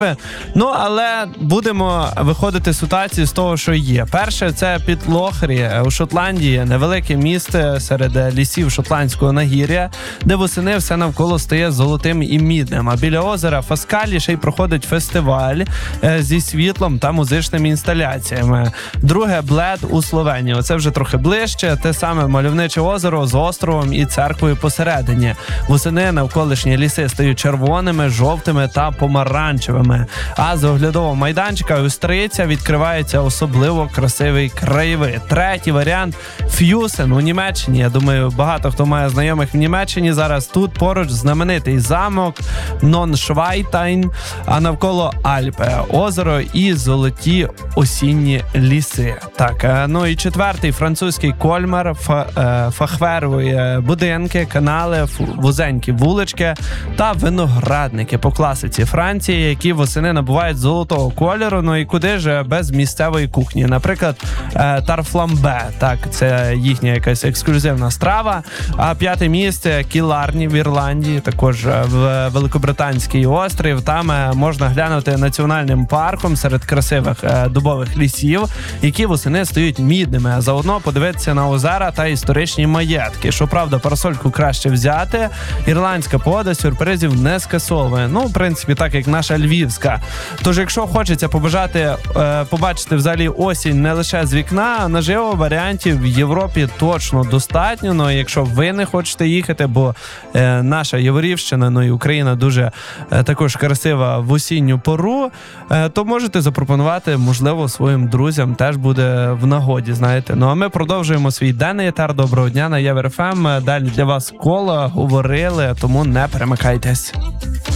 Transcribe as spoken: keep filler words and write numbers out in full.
Ну, але будемо виходити з ситуації з того, що є. Перше, це Пітлохрі у Шотландії, невелике місто серед лісів шотландського нагір'я, де восени все навколо стає золотим і мідним. А біля озера Фаскалі ще й проходить фестиваль зі світлом та музичними інсталяціями. Друге, Блед у Словенії. Оце вже трохи ближче, те саме мальовниче озеро з островом і церквою посередині. Восени навколишні ліси стають червоними, жовтими та помаранчевими. А з оглядового майданчика у Стрийця відкривається особливо красивий краєвид. Третій варіант – Ф'юсен у Німеччині. Я думаю, багато хто має знайомих в Німеччині. Зараз тут поруч знаменитий замок Ноншвайтайн, а навколо Альпи, озеро і золоті осінні ліси. Так, ну і четвертий – французький Кольмар, фахверові будинки, канали, вузенькі вулички та виноградники по класиці Франції, які восени набувають золотого кольору. Ну і куди ж без місцевої кухні. Наприклад, тарфламбе, так, це їхня якась ексклюзивна страва. А п'яте місце – Кіларні в Ірландії, також в Великобританський острів. Там можна глянути національним парком серед красивих дубових лісів, які восени стають мідними, а заодно подивитися на озера та історичні маєтки. Щоправда, парасольку краще взяти. Ірландська погода сюрпризів не скасовує. Ну, в принципі, так як наша львівська. Тож, якщо хочеться побажати, е, побачити взагалі осінь не лише з вікна, наживо варіантів в Європі точно достатньо. Ну, якщо ви не хочете їхати, бо е, наша Яворівщина, ну і Україна дуже е, також красива в осінню пору, е, то можете запропонувати, можливо, своїм друзям теж буде в нагоді, знаєте. Ну, а ми продовжуємо свій денний етер. Доброго дня на Євер еф ем. Далі для вас коло говорили, тому не перемикайтесь.